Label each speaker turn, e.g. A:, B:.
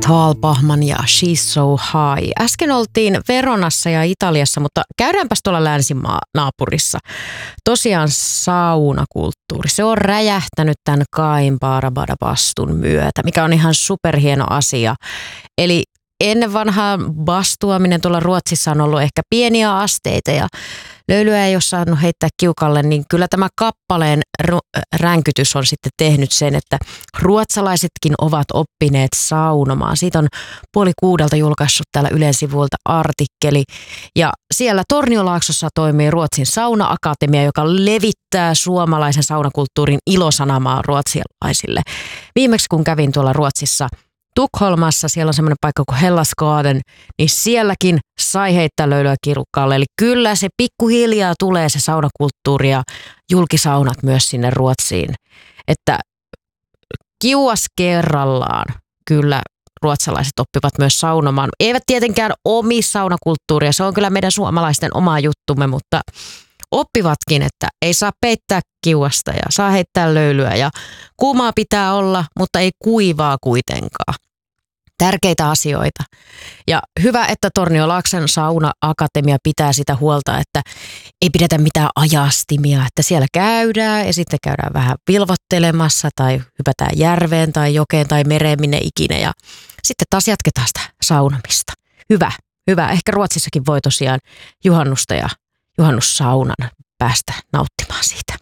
A: Talpahman ja She's So High. Äsken oltiin Veronassa ja Italiassa, mutta käydäänpäs tuolla länsimaanaapurissa. Tosiaan saunakulttuuri. Se on räjähtänyt tämän Cain Barabada-bastun myötä, mikä on ihan superhieno asia. Eli ennen vanhaa bastuaminen tuolla Ruotsissa on ollut ehkä pieniä asteita ja löylyä ei ole saanut heittää kiukalle, niin kyllä tämä kappaleen ränkytys on sitten tehnyt sen, että ruotsalaisetkin ovat oppineet saunomaan. Siitä on 5:30 julkaissut täällä Ylen sivuilta artikkeli ja siellä Torniolaaksossa toimii Ruotsin Sauna-akatemia, joka levittää suomalaisen saunakulttuurin ilosanamaa ruotsalaisille. Viimeksi kun kävin tuolla Ruotsissa Tukholmassa, siellä on semmoinen paikka kuin Hellas Garden, niin sielläkin sai heittää löylyä kirukkaalle. Eli kyllä se pikkuhiljaa tulee se saunakulttuuri ja julkisaunat myös sinne Ruotsiin. Että kiuas kerrallaan kyllä ruotsalaiset oppivat myös saunomaan. Eivät tietenkään omi saunakulttuuria, se on kyllä meidän suomalaisten oma juttumme, mutta oppivatkin, että ei saa peittää kiuasta ja saa heittää löylyä ja kuumaa pitää olla, mutta ei kuivaa kuitenkaan. Tärkeitä asioita. Ja hyvä, että Torniolaakson Sauna-akatemia pitää sitä huolta, että ei pidetä mitään ajastimia, että siellä käydään ja sitten käydään vähän vilvottelemassa tai hypätään järveen tai jokeen tai mereen minne ikinä ja sitten taas jatketaan sitä saunomista. Hyvä, hyvä. Ehkä Ruotsissakin voi tosiaan juhannusta ja juhannussaunan päästä nauttimaan siitä.